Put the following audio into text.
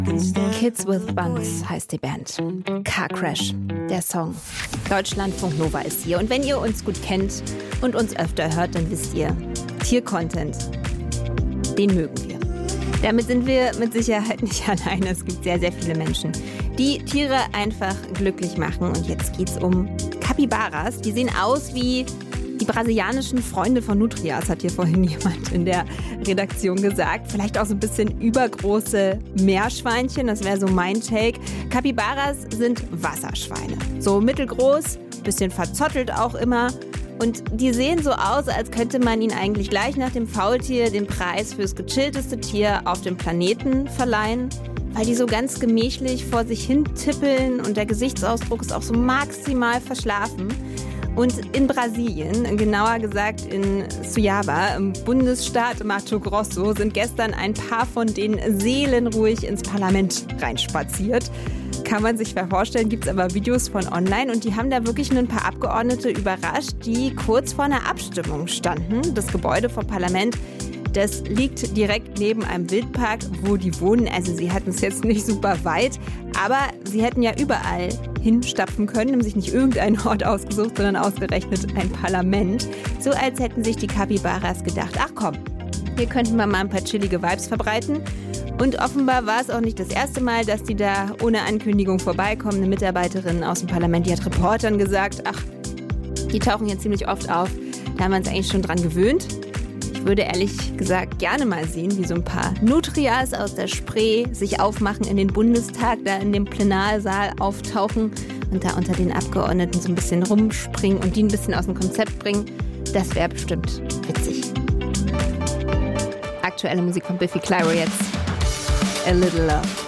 Kids with Buns heißt die Band. Car Crash, der Song. Deutschlandfunk Nova ist hier. Und wenn ihr uns gut kennt und uns öfter hört, dann wisst ihr, Tiercontent, den mögen wir. Damit sind wir mit Sicherheit nicht alleine. Es gibt sehr, sehr viele Menschen, die Tiere einfach glücklich machen. Und jetzt geht's um Capybaras. Die sehen aus wie die brasilianischen Freunde von Nutrias, hat hier vorhin jemand in der Redaktion gesagt. Vielleicht auch so ein bisschen übergroße Meerschweinchen, das wäre so mein Take. Capybaras sind Wasserschweine. So mittelgroß, bisschen verzottelt auch immer. Und die sehen so aus, als könnte man ihnen eigentlich gleich nach dem Faultier den Preis fürs gechillteste Tier auf dem Planeten verleihen. Weil die so ganz gemächlich vor sich hin tippeln und der Gesichtsausdruck ist auch so maximal verschlafen. Und in Brasilien, genauer gesagt in Cuiabá, im Bundesstaat Mato Grosso, sind gestern ein paar von denen seelenruhig ins Parlament reinspaziert. Kann man sich vorstellen, gibt es aber Videos von online und die haben da wirklich nur ein paar Abgeordnete überrascht, die kurz vor einer Abstimmung standen. Das Gebäude vom Parlament, das liegt direkt neben einem Wildpark, wo die wohnen. Also sie hatten es jetzt nicht super weit, aber sie hätten ja überall hinstapfen können, haben sich nicht irgendeinen Ort ausgesucht, sondern ausgerechnet ein Parlament. So als hätten sich die Capybaras gedacht, ach komm, hier könnten wir mal ein paar chillige Vibes verbreiten. Und offenbar war es auch nicht das erste Mal, dass die da ohne Ankündigung vorbeikommen. Eine Mitarbeiterin aus dem Parlament, die hat Reportern gesagt, ach, die tauchen hier ziemlich oft auf. Da haben wir uns eigentlich schon dran gewöhnt. Ich würde ehrlich gesagt gerne mal sehen, wie so ein paar Nutrias aus der Spree sich aufmachen in den Bundestag, da in dem Plenarsaal auftauchen und da unter den Abgeordneten so ein bisschen rumspringen und die ein bisschen aus dem Konzept bringen. Das wäre bestimmt witzig. Aktuelle Musik von Biffy Clyro jetzt. A Little Love.